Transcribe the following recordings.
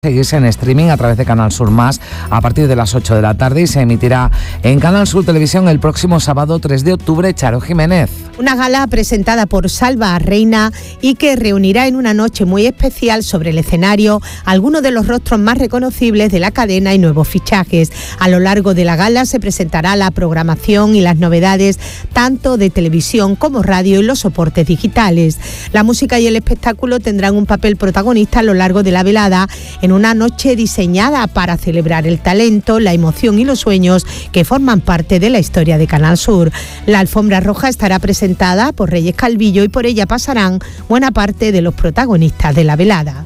Seguirse en streaming a través de Canal Sur Más a partir de las 8 de la tarde y se emitirá en Canal Sur Televisión el próximo sábado 3 de octubre. Charo Jiménez. Una gala presentada por Salva Reina y que reunirá en una noche muy especial sobre el escenario algunos de los rostros más reconocibles de la cadena y nuevos fichajes. A lo largo de la gala se presentará la programación y las novedades tanto de televisión como radio y los soportes digitales. La música y el espectáculo tendrán un papel protagonista a lo largo de la velada en una noche diseñada para celebrar el talento, la emoción y los sueños que forman parte de la historia de Canal Sur. La alfombra roja estará presentada por Reyes Calvillo y por ella pasarán buena parte de los protagonistas de la velada.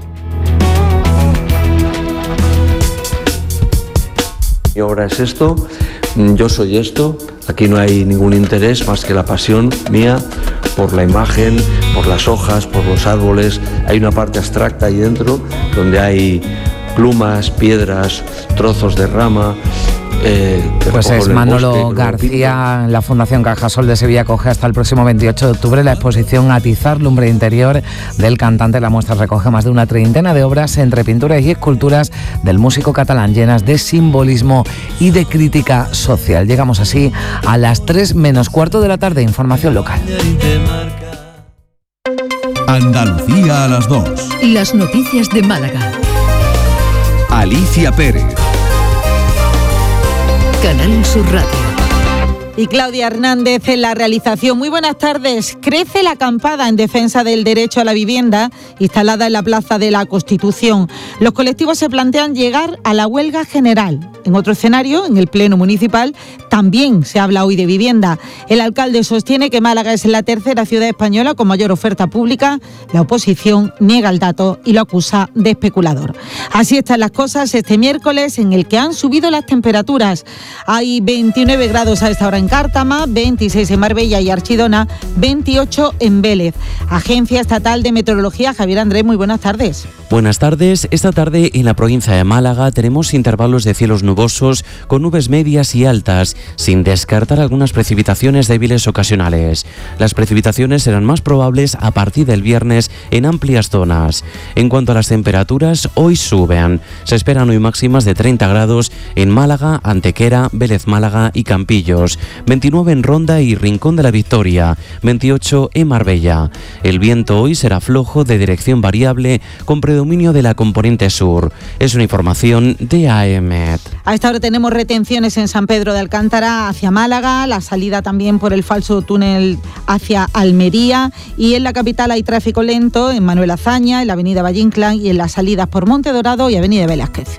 Mi obra es esto, yo soy esto, aquí no hay ningún interés más que la pasión mía por la imagen, por las hojas, por los árboles. Hay una parte abstracta ahí dentro donde hay plumas, piedras, trozos de rama. Pues es Manolo García. La Fundación Cajasol de Sevilla acoge hasta el próximo 28 de octubre la exposición Atizar, lumbre interior del cantante. La muestra recoge más de una treintena de obras entre pinturas y esculturas del músico catalán, llenas de simbolismo y de crítica social. Llegamos así a las 3 menos cuarto de la tarde. Información local. Andalucía a las 2. Las noticias de Málaga. Alicia Pérez. Canal Sur Radio. Y Claudia Hernández en la realización. Muy buenas tardes. Crece la acampada en defensa del derecho a la vivienda instalada en la Plaza de la Constitución. Los colectivos se plantean llegar a la huelga general. En otro escenario, en el Pleno Municipal, también se habla hoy de vivienda. El alcalde sostiene que Málaga es la tercera ciudad española con mayor oferta pública. La oposición niega el dato y lo acusa de especulador. Así están las cosas este miércoles, en el que han subido las temperaturas. Hay 29 grados a esta hora en Cártama, 26 en Marbella y Archidona, 28 en Vélez. Agencia Estatal de Meteorología, Javier Andrés, muy buenas tardes. Buenas tardes. Esta tarde en la provincia de Málaga tenemos intervalos de cielos nubosos con nubes medias y altas, sin descartar algunas precipitaciones débiles ocasionales. Las precipitaciones serán más probables a partir del viernes en amplias zonas. En cuanto a las temperaturas, hoy suben. Se esperan hoy máximas de 30 grados en Málaga, Antequera, Vélez Málaga y Campillos, 29 en Ronda y Rincón de la Victoria, 28 en Marbella. El viento hoy será flojo de dirección variable con predominio de la componente sur. Es una información de AEMET. A esta hora tenemos retenciones en San Pedro de Alcántara hacia Málaga, la salida también por el falso túnel hacia Almería, y en la capital hay tráfico lento en Manuel Azaña, en la avenida Valle Inclán y en las salidas por Monte Dorado y avenida Velázquez.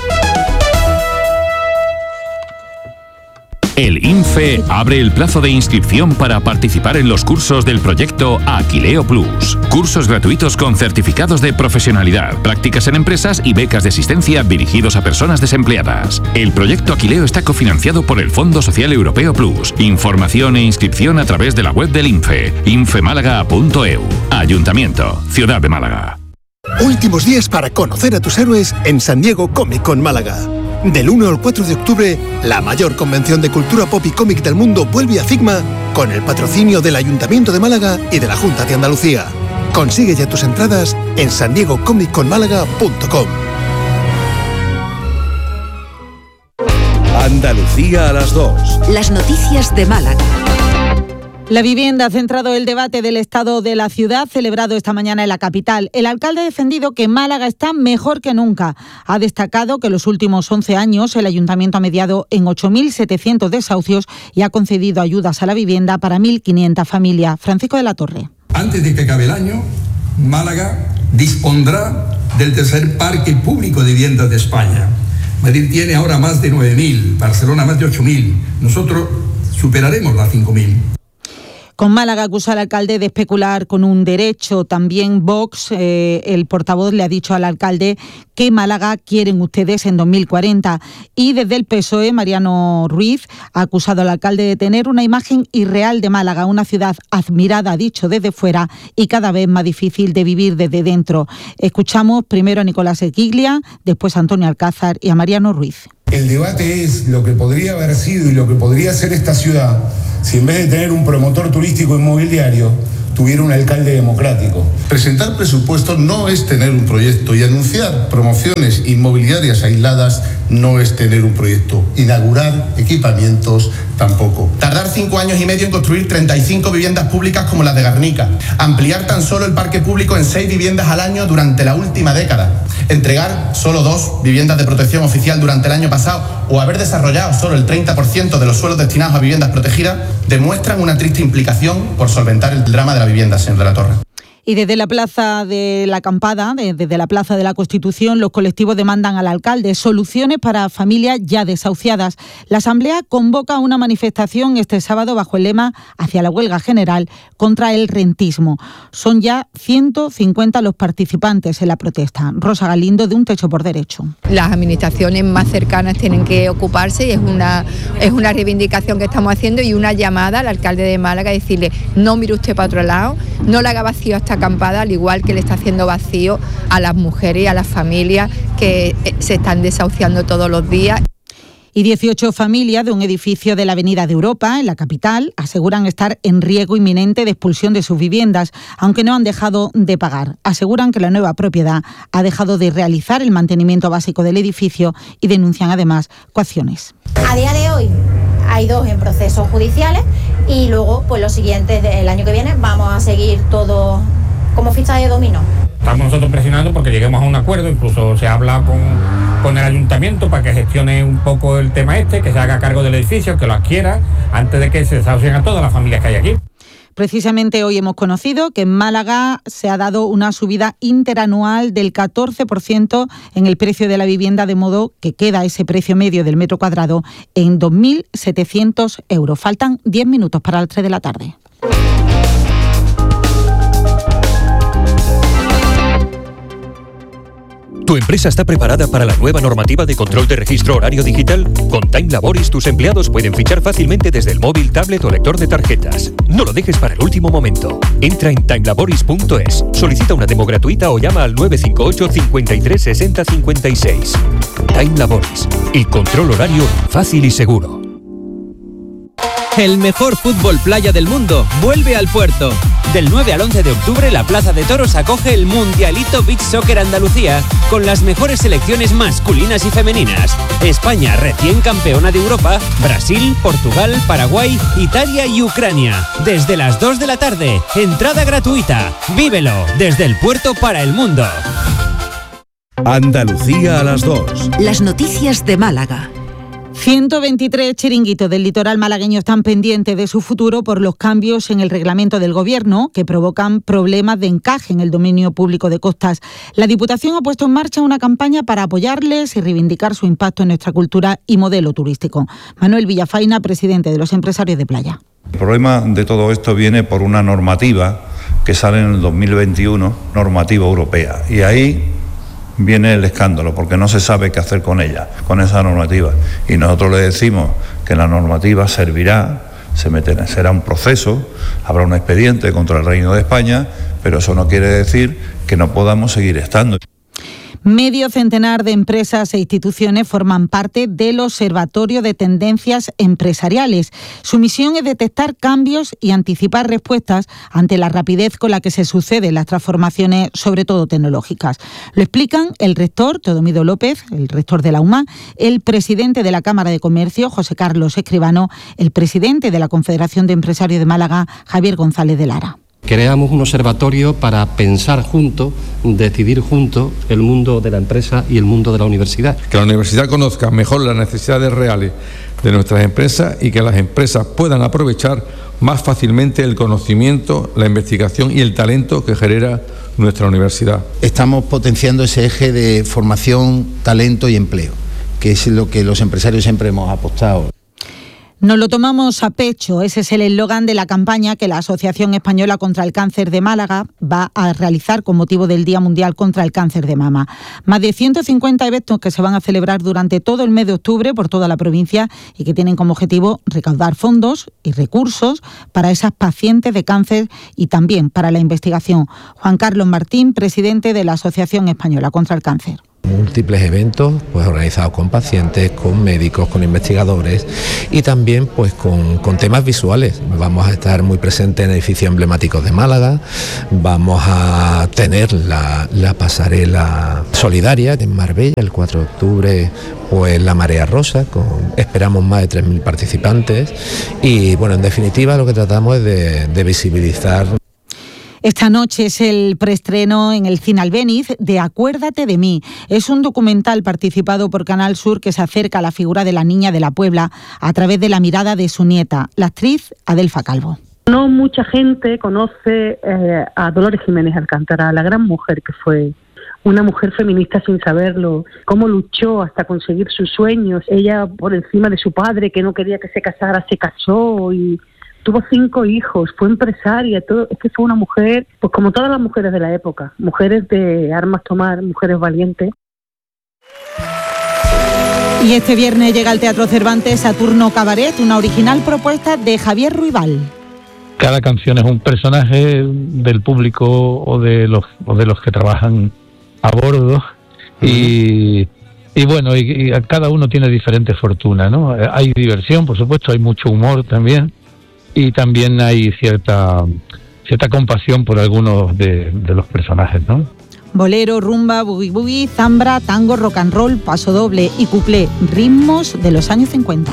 El INFE abre el plazo de inscripción para participar en los cursos del proyecto Aquileo Plus. Cursos gratuitos con certificados de profesionalidad, prácticas en empresas y becas de asistencia dirigidos a personas desempleadas. El proyecto Aquileo está cofinanciado por el Fondo Social Europeo Plus. Información e inscripción a través de la web del INFE, infemálaga.eu. Ayuntamiento, Ciudad de Málaga. Últimos días para conocer a tus héroes en San Diego Comic Con Málaga. Del 1 al 4 de octubre, la mayor convención de cultura pop y cómic del mundo vuelve a Figma con el patrocinio del Ayuntamiento de Málaga y de la Junta de Andalucía. Consigue ya tus entradas en sandiegocomiccon.málaga.com. Andalucía a las 2. Las noticias de Málaga. La vivienda ha centrado el debate del estado de la ciudad celebrado esta mañana en la capital. El alcalde ha defendido que Málaga está mejor que nunca. Ha destacado que en los últimos 11 años el ayuntamiento ha mediado en 8.700 desahucios y ha concedido ayudas a la vivienda para 1.500 familias. Francisco de la Torre. Antes de que acabe el año, Málaga dispondrá del tercer parque público de viviendas de España. Madrid tiene ahora más de 9.000, Barcelona más de 8.000. Nosotros superaremos las 5.000. Con Málaga acusa al alcalde de especular con un derecho. También Vox, el portavoz, le ha dicho al alcalde que Málaga quieren ustedes en 2040. Y desde el PSOE, Mariano Ruiz ha acusado al alcalde de tener una imagen irreal de Málaga, una ciudad admirada, ha dicho, desde fuera y cada vez más difícil de vivir desde dentro. Escuchamos primero a Nicolás Equiglia, después a Antonio Alcázar y a Mariano Ruiz. El debate es lo que podría haber sido y lo que podría ser esta ciudad si en vez de tener un promotor turístico inmobiliario tuviera un alcalde democrático. Presentar presupuestos no es tener un proyecto y anunciar promociones inmobiliarias aisladas no es tener un proyecto. Inaugurar equipamientos tampoco. Tardar 5 años y medio en construir 35 viviendas públicas como las de Guernica. Ampliar tan solo el parque público en 6 viviendas al año durante la última década. Entregar solo 2 viviendas de protección oficial durante el año pasado o haber desarrollado solo el 30% de los suelos destinados a viviendas protegidas demuestran una triste implicación por solventar el drama de la vivienda, señor de la Torre. Y desde la Plaza de la Acampada, desde la Plaza de la Constitución, los colectivos demandan al alcalde soluciones para familias ya desahuciadas. La Asamblea convoca una manifestación este sábado bajo el lema Hacia la huelga general contra el rentismo. Son ya 150 los participantes en la protesta. Rosa Galindo, de Un Techo por Derecho. Las administraciones más cercanas tienen que ocuparse y es una reivindicación que estamos haciendo y una llamada al alcalde de Málaga a decirle: no mire usted para otro lado, no le haga vacío esta acampada, al igual que le está haciendo vacío a las mujeres y a las familias que se están desahuciando todos los días. Y 18 familias de un edificio de la Avenida de Europa, en la capital, aseguran estar en riesgo inminente de expulsión de sus viviendas, aunque no han dejado de pagar. Aseguran que la nueva propiedad ha dejado de realizar el mantenimiento básico del edificio y denuncian además coacciones. A día de hoy hay 2 en procesos judiciales y luego, pues los siguientes del año que viene, vamos a seguir todo como ficha de dominó. Estamos nosotros presionando porque lleguemos a un acuerdo, incluso se habla con el ayuntamiento para que gestione un poco el tema que se haga cargo del edificio, que lo adquiera, antes de que se desahucien a todas las familias que hay aquí. Precisamente hoy hemos conocido que en Málaga se ha dado una subida interanual del 14% en el precio de la vivienda, de modo que queda ese precio medio del metro cuadrado en 2.700 euros. Faltan 10 minutos para las 3 de la tarde. ¿Tu empresa está preparada para la nueva normativa de control de registro horario digital? Con Time Laboris tus empleados pueden fichar fácilmente desde el móvil, tablet o lector de tarjetas. No lo dejes para el último momento. Entra en timelaboris.es, solicita una demo gratuita o llama al 958 53 60 56. Time Laboris, el control horario fácil y seguro. El mejor fútbol playa del mundo vuelve al Puerto. Del 9 al 11 de octubre, la Plaza de Toros acoge el Mundialito Beach Soccer Andalucía con las mejores selecciones masculinas y femeninas. España, recién campeona de Europa, Brasil, Portugal, Paraguay, Italia y Ucrania. Desde las 2 de la tarde, entrada gratuita. Vívelo desde el Puerto para el mundo. Andalucía a las 2. Las noticias de Málaga. 123 chiringuitos del litoral malagueño están pendientes de su futuro por los cambios en el reglamento del Gobierno que provocan problemas de encaje en el dominio público de costas. La Diputación ha puesto en marcha una campaña para apoyarles y reivindicar su impacto en nuestra cultura y modelo turístico. Manuel Villafaina, presidente de los empresarios de playa. El problema de todo esto viene por una normativa que sale en el 2021, normativa europea, y ahí viene el escándalo, porque no se sabe qué hacer con ella, con esa normativa. Y nosotros le decimos que la normativa servirá, será un proceso, habrá un expediente contra el Reino de España, pero eso no quiere decir que no podamos seguir estando. Medio centenar de empresas e instituciones forman parte del Observatorio de Tendencias Empresariales. Su misión es detectar cambios y anticipar respuestas ante la rapidez con la que se suceden las transformaciones, sobre todo tecnológicas. Lo explican el rector, Teodomiro López, el rector de la UMA, el presidente de la Cámara de Comercio, José Carlos Escribano, el presidente de la Confederación de Empresarios de Málaga, Javier González de Lara. Creamos un observatorio para pensar juntos, decidir juntos el mundo de la empresa y el mundo de la universidad. Que la universidad conozca mejor las necesidades reales de nuestras empresas y que las empresas puedan aprovechar más fácilmente el conocimiento, la investigación y el talento que genera nuestra universidad. Estamos potenciando ese eje de formación, talento y empleo, que es lo que los empresarios siempre hemos apostado. Nos lo tomamos a pecho, ese es el eslogan de la campaña que la Asociación Española contra el Cáncer de Málaga va a realizar con motivo del Día Mundial contra el Cáncer de Mama. Más de 150 eventos que se van a celebrar durante todo el mes de octubre por toda la provincia y que tienen como objetivo recaudar fondos y recursos para esas pacientes de cáncer y también para la investigación. Juan Carlos Martín, presidente de la Asociación Española contra el Cáncer. Múltiples eventos pues organizados con pacientes, con médicos, con investigadores y también pues con temas visuales. Vamos a estar muy presentes en edificios emblemáticos de Málaga, vamos a tener la pasarela solidaria en Marbella el 4 de octubre, pues la Marea Rosa, esperamos más de 3.000 participantes y bueno, en definitiva lo que tratamos es de visibilizar. Esta noche es el preestreno en el Cine Albéniz de Acuérdate de mí. Es un documental participado por Canal Sur que se acerca a la figura de la niña de la Puebla a través de la mirada de su nieta, la actriz Adelfa Calvo. No mucha gente conoce a Dolores Jiménez Alcántara, la gran mujer que fue. Una mujer feminista sin saberlo, cómo luchó hasta conseguir sus sueños. Ella, por encima de su padre, que no quería que se casara, se casó y tuvo 5 hijos, fue empresaria, todo. Es que fue una mujer, pues como todas las mujeres de la época, mujeres de armas tomar, mujeres valientes. Y este viernes llega al Teatro Cervantes Saturno Cabaret, una original propuesta de Javier Ruibal. Cada canción es un personaje del público o de los que trabajan a bordo y bueno, y cada uno tiene diferente fortuna, ¿no? Hay diversión, por supuesto, hay mucho humor también y también hay cierta compasión por algunos de los personajes, ¿no? Bolero, rumba, boogie boogie, zambra, tango, rock and roll, paso doble y cuplé, ritmos de los años 50.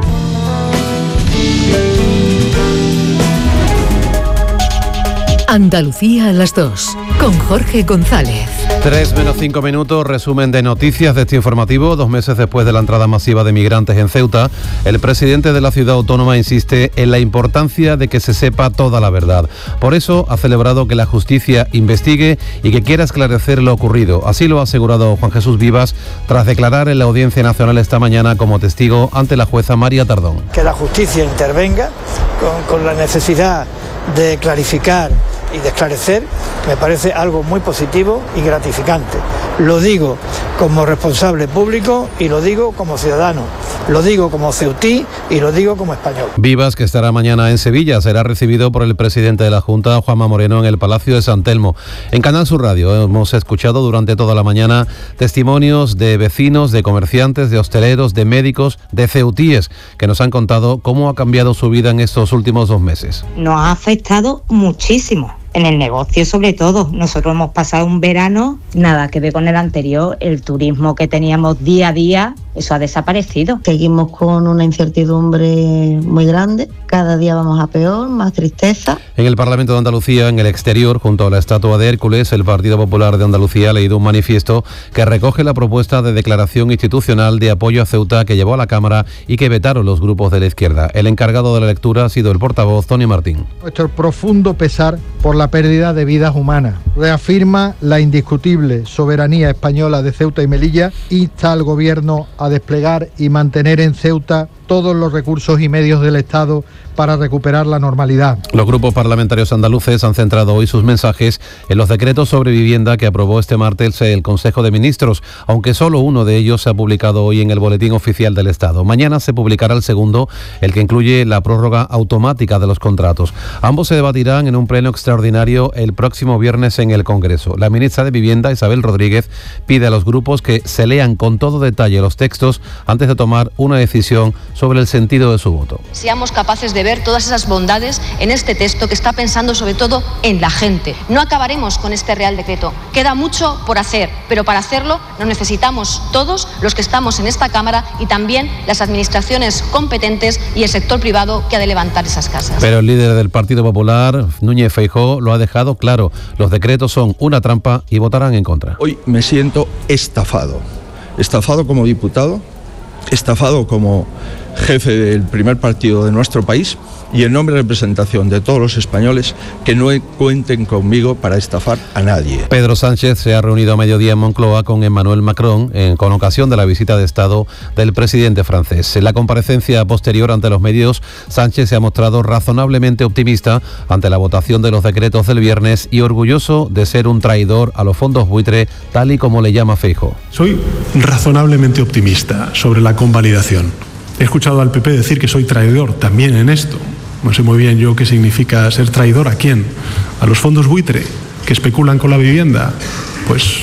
Andalucía a las 2, con Jorge González. 3 menos 5 minutos, resumen de noticias de este informativo. 2 meses después de la entrada masiva de migrantes en Ceuta, el presidente de la ciudad autónoma insiste en la importancia de que se sepa toda la verdad. Por eso ha celebrado que la justicia investigue y que quiera esclarecer lo ocurrido. Así lo ha asegurado Juan Jesús Vivas tras declarar en la Audiencia Nacional esta mañana como testigo ante la jueza María Tardón. Que la justicia intervenga con la necesidad de clarificar y de esclarecer, me parece algo muy positivo y gratificante. Lo digo como responsable público y lo digo como ciudadano, lo digo como ceutí y lo digo como español. Vivas, que estará mañana en Sevilla, será recibido por el presidente de la Junta, Juanma Moreno, en el Palacio de San Telmo. En Canal Sur Radio hemos escuchado durante toda la mañana testimonios de vecinos, de comerciantes, de hosteleros, de médicos, de ceutíes, que nos han contado cómo ha cambiado su vida en estos últimos 2 meses. Nos ha afectado muchísimo. En el negocio sobre todo. Nosotros hemos pasado un verano, nada que ver con el anterior, el turismo que teníamos día a día, eso ha desaparecido. Seguimos con una incertidumbre muy grande, cada día vamos a peor, más tristeza. En el Parlamento de Andalucía, en el exterior, junto a la estatua de Hércules, el Partido Popular de Andalucía ha leído un manifiesto que recoge la propuesta de declaración institucional de apoyo a Ceuta que llevó a la Cámara y que vetaron los grupos de la izquierda. El encargado de la lectura ha sido el portavoz Tony Martín. Nuestro profundo pesar por la pérdida de vidas humanas. Reafirma la indiscutible soberanía española de Ceuta y Melilla, insta al Gobierno a desplegar y mantener en Ceuta todos los recursos y medios del Estado para recuperar la normalidad. Los grupos parlamentarios andaluces han centrado hoy sus mensajes en los decretos sobre vivienda que aprobó este martes el Consejo de Ministros, aunque solo uno de ellos se ha publicado hoy en el Boletín Oficial del Estado. Mañana se publicará el segundo, el que incluye la prórroga automática de los contratos. Ambos se debatirán en un pleno extraordinario el próximo viernes en el Congreso. La ministra de Vivienda, Isabel Rodríguez, pide a los grupos que se lean con todo detalle los textos antes de tomar una decisión sobre el sentido de su voto. Seamos capaces de ver todas esas bondades en este texto que está pensando sobre todo en la gente. No acabaremos con este Real Decreto. Queda mucho por hacer, pero para hacerlo nos necesitamos todos los que estamos en esta Cámara y también las administraciones competentes y el sector privado que ha de levantar esas casas. Pero el líder del Partido Popular, Núñez Feijóo, lo ha dejado claro. Los decretos son una trampa y votarán en contra. Hoy me siento estafado. Estafado como diputado, estafado como jefe del primer partido de nuestro país y en nombre de representación de todos los españoles que no cuenten conmigo para estafar a nadie. Pedro Sánchez se ha reunido a mediodía en Moncloa con Emmanuel Macron con ocasión de la visita de Estado del presidente francés. En la comparecencia posterior ante los medios, Sánchez se ha mostrado razonablemente optimista ante la votación de los decretos del viernes y orgulloso de ser un traidor a los fondos buitre, tal y como le llama Feijóo. Soy razonablemente optimista sobre la convalidación. He escuchado al PP decir que soy traidor también en esto. No sé muy bien yo qué significa ser traidor a quién. ¿A los fondos buitre que especulan con la vivienda? Pues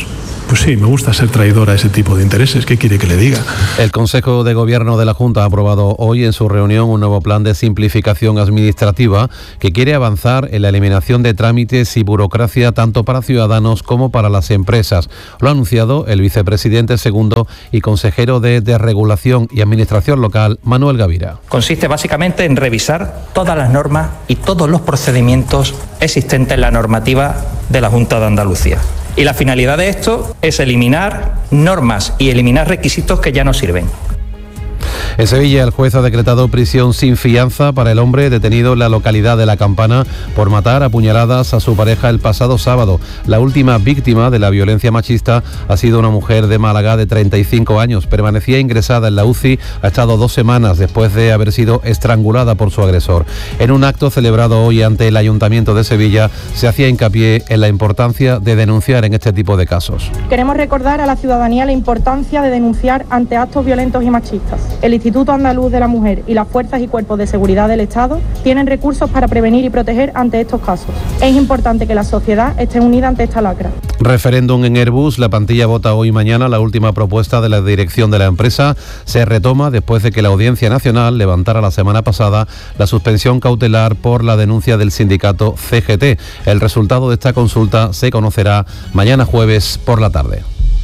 Pues sí, me gusta ser traidor a ese tipo de intereses. ¿Qué quiere que le diga? El Consejo de Gobierno de la Junta ha aprobado hoy en su reunión un nuevo plan de simplificación administrativa que quiere avanzar en la eliminación de trámites y burocracia tanto para ciudadanos como para las empresas. Lo ha anunciado el vicepresidente segundo y consejero de Desregulación y Administración Local, Manuel Gavira. Consiste básicamente en revisar todas las normas y todos los procedimientos existentes en la normativa de la Junta de Andalucía. Y la finalidad de esto es eliminar normas y eliminar requisitos que ya no sirven. En Sevilla, el juez ha decretado prisión sin fianza para el hombre detenido en la localidad de La Campana por matar a puñaladas a su pareja el pasado sábado. La última víctima de la violencia machista ha sido una mujer de Málaga de 35 años. Permanecía ingresada en la UCI, ha estado 2 semanas después de haber sido estrangulada por su agresor. En un acto celebrado hoy ante el Ayuntamiento de Sevilla, se hacía hincapié en la importancia de denunciar en este tipo de casos. Queremos recordar a la ciudadanía la importancia de denunciar ante actos violentos y machistas. El Instituto Andaluz de la Mujer y las fuerzas y cuerpos de seguridad del Estado tienen recursos para prevenir y proteger ante estos casos. Es importante que la sociedad esté unida ante esta lacra. Referéndum en Airbus. La plantilla vota hoy y mañana la última propuesta de la dirección de la empresa. Se retoma después de que la Audiencia Nacional levantara la semana pasada la suspensión cautelar por la denuncia del sindicato CGT. El resultado de esta consulta se conocerá mañana jueves por la tarde.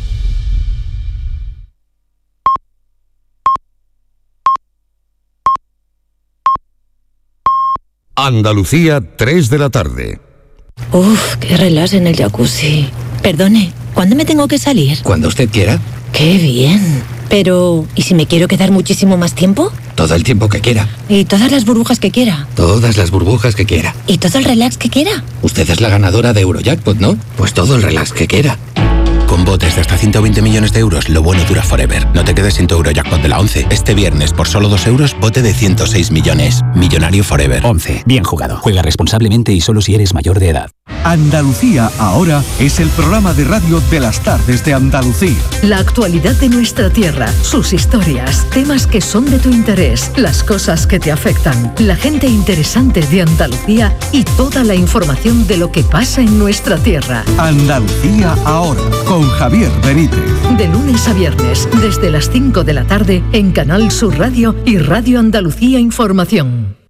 Andalucía, 3 de la tarde. Uf, qué relax en el jacuzzi. Perdone, ¿cuándo me tengo que salir? Cuando usted quiera. ¡Qué bien! Pero, ¿y si me quiero quedar muchísimo más tiempo? Todo el tiempo que quiera. ¿Y todas las burbujas que quiera? Todas las burbujas que quiera. ¿Y todo el relax que quiera? Usted es la ganadora de Eurojackpot, ¿no? Pues todo el relax que quiera. Con botes de hasta 120 millones de euros, lo bueno dura forever. No te quedes sin tu Eurojackpot de la 11. Este viernes, por solo 2 euros, bote de 106 millones. Millonario forever. 11. Bien jugado. Juega responsablemente y solo si eres mayor de edad. Andalucía ahora es el programa de radio de las tardes de Andalucía. La actualidad de nuestra tierra, sus historias, temas que son de tu interés, las cosas que te afectan, la gente interesante de Andalucía y toda la información de lo que pasa en nuestra tierra. Andalucía ahora, con Javier Benítez. De lunes a viernes, desde las 5 de la tarde, en Canal Sur Radio y Radio Andalucía Información.